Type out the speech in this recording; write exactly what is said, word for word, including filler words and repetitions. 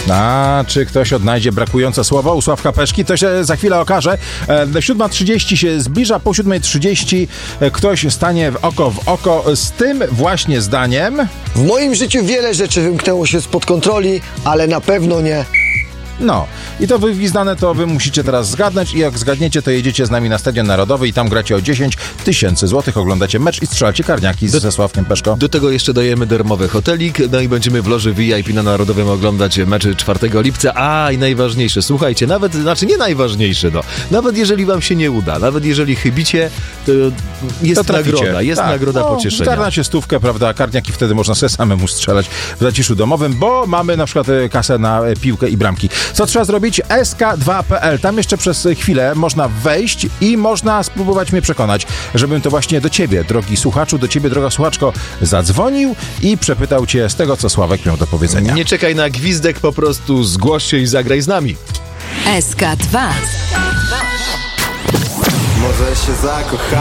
A czy ktoś odnajdzie brakujące słowo u Sławka Peszki? To się za chwilę okaże. E, siódma trzydzieści się zbliża, po siódmej trzydzieści ktoś stanie w oko w oko z tym właśnie zdaniem. W moim życiu wiele rzeczy wymknęło się spod kontroli, ale na pewno nie... No, i to wygwizdane to wy musicie teraz zgadnąć i jak zgadniecie, to jedziecie z nami na Stadion Narodowy i tam gracie o dziesięć tysięcy złotych, oglądacie mecz i strzelacie karniaki do, ze Sławkiem Peszko. Do tego jeszcze dajemy darmowy hotelik, no i będziemy w loży V I P na Narodowym oglądać mecze czwartego lipca. A i najważniejsze, słuchajcie, nawet, znaczy nie najważniejsze, no, nawet jeżeli wam się nie uda, nawet jeżeli chybicie, to jest to nagroda, jest tak. nagroda no, pocieszenia. Zgarnacie stówkę, prawda, karniaki wtedy można sobie samemu strzelać w zaciszu domowym, bo mamy na przykład kasę na piłkę i bramki. Co trzeba zrobić? S K dwa kropka P L. Tam jeszcze przez chwilę można wejść i można spróbować mnie przekonać, żebym to właśnie do ciebie, drogi słuchaczu, do ciebie, droga słuchaczko, zadzwonił i przepytał cię z tego, co Sławek miał do powiedzenia. Nie czekaj na gwizdek, po prostu zgłoś się i zagraj z nami. S K dwa. Może się zakochać.